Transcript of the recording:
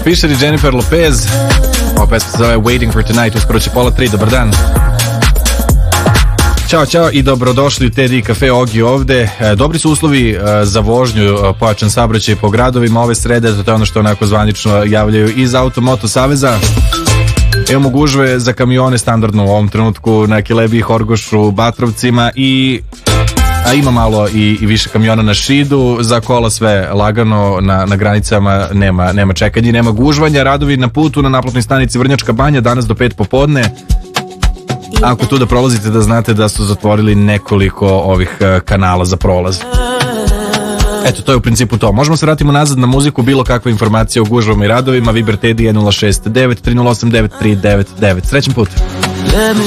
Fisher i Jennifer Lopez. Ova pesma se zove Waiting for Tonight. Uskoro će 2:30. Dobar dan. Ćao i dobrodošli u Teddy Cafe. Ogi ovde. Dobri su uslovi za vožnju, pojačan saobraćaj po gradovima ove srede, to je ono što onako zvanično javljaju iz Automoto Saveza. Imamo gužve za kamione standardno u ovom trenutku na Kelebiji, Horgošu, Batrovcima a ima malo i više kamiona na Šidu. Za kola sve lagano, na granicama nema čekanja, nema gužvanja. Radovi na putu na naplatnoj stanici Vrnjačka Banja danas do 5 popodne. Ako tu da prolazite, da znate da su zatvorili nekoliko ovih kanala za prolaz. Eto, to je u principu to. Možemo se vratimo nazad na muziku, bilo kakva informacija o gužvama i radovima. Viber Teddy je 069 308 9399. Srećan put.